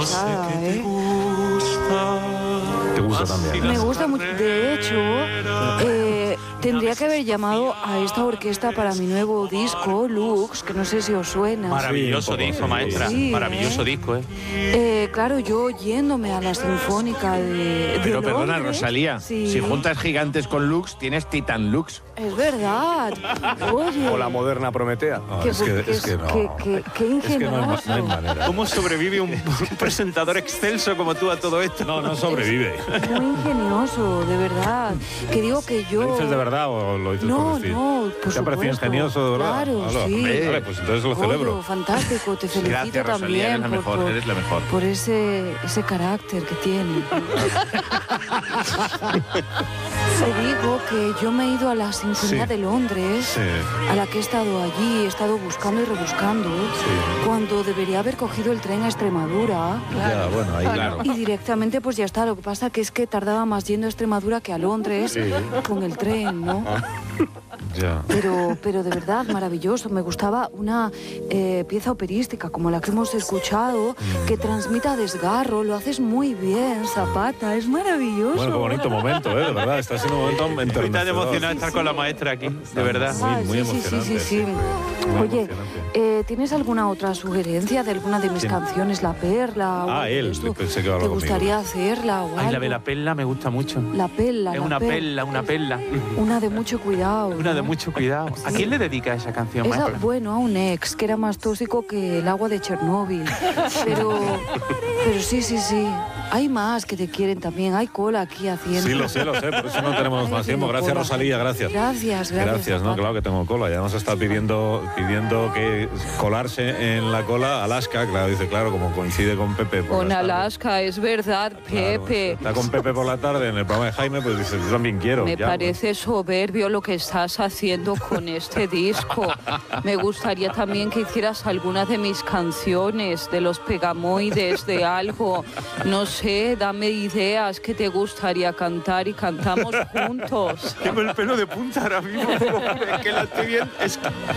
pasada, ¿eh? ¿Te gusta también? Me gusta mucho. De hecho, tendría que haber llamado a esta orquesta para mi nuevo disco, Lux, que no sé si os suena. Maravilloso disco, maestra. Sí, maravilloso disco, ¿eh? Claro, yo yéndome a la Sinfónica de Pero perdona, Londres, Rosalía, sí. si juntas Gigantes con Lux, tienes Titan Lux. Es verdad. Oye. O la moderna Prometea. Qué es que no. Qué ingenioso. No hay manera. ¿Cómo sobrevive un presentador excelso como tú a todo esto? No sobrevive. Muy ingenioso, de verdad. Que digo que yo... ¿Lo dices de verdad o lo dices por decir? No, por ¿Te ha parecido supuesto. ingenioso, de verdad? Claro, Hola. sí. Vale, pues entonces lo celebro. Fantástico, te felicito Gracias, Rosalía, también eres la mejor, eres la mejor. por ese carácter que tiene. Te digo que yo me he ido a la Sinfonía de Londres, a la que he estado allí, he estado buscando y rebuscando, cuando debería haber cogido el tren a Extremadura. Ya, bueno, ahí claro. Y directamente pues ya está. Lo que pasa que es que tardaba más yendo a Extremadura que a Londres con el tren, ¿no? Ya. Pero de verdad, maravilloso. Me gustaba una pieza operística como la que hemos escuchado, que transmita desgarro. Lo haces muy bien, Zapata. Es maravilloso. Bueno, qué bonito momento, de verdad. Está siendo un momento enternecedor. Estoy tan emocionado estar con la maestra aquí, de verdad. Muy emocionante. Sí. Oye, ¿tienes alguna otra sugerencia de alguna de mis canciones? La Perla. Ah, él. Pensé que iba a ¿Te hablar gustaría hacerla o algo? Ay, la de la perla me gusta mucho. La Perla. Es una perla. Una de mucho cuidado. Una de ¿no? mucho cuidado. ¿A quién le dedica esa canción, Esa, maestra? bueno, a un ex que era más tóxico que el agua de Chernóbil. Pero sí. Hay más que te quieren también. Hay cola aquí haciendo. Sí, lo sé. Por eso no tenemos más tiempo. Gracias, cola. Rosalía, gracias. Gracias, no, claro que tengo cola. Ya nos está pidiendo que colarse en la cola Alaska. Claro, dice, claro, como coincide con Pepe. Con Alaska, es verdad, Pepe. Está con Pepe por la tarde en el programa de Jaime, pues dice, yo también quiero. Me parece soberbio lo que estás haciendo con este disco. Me gustaría también que hicieras algunas de mis canciones, de los Pegamoides, de algo. No sé, dame ideas que te gustaría cantar y cantamos juntos. Tengo el pelo de punta ahora mismo. Es que la estoy viendo.